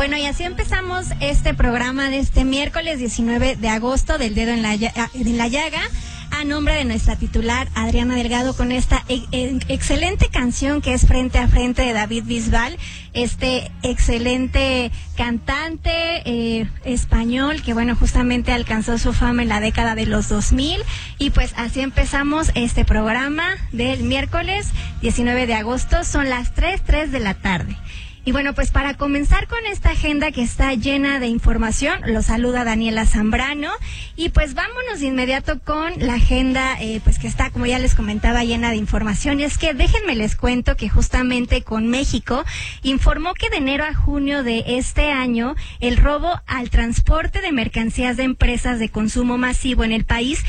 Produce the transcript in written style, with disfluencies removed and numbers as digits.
Bueno, y así empezamos este programa de este miércoles 19 de agosto del Dedo en la Llaga, a nombre de nuestra titular Adriana Delgado, con esta excelente canción que es Frente a Frente de David Bisbal, este excelente cantante español que bueno, justamente alcanzó su fama en la década de los 2000, y pues así empezamos este programa del miércoles 19 de agosto, son las 3 de la tarde. Y bueno, pues para comenzar con esta agenda que está llena de información, los saluda Daniela Zambrano, y pues vámonos de inmediato con la agenda pues que está, como ya les comentaba, llena de información. Y es que déjenme les cuento que justamente con México informó que de enero a junio de este año el robo al transporte de mercancías de empresas de consumo masivo en el país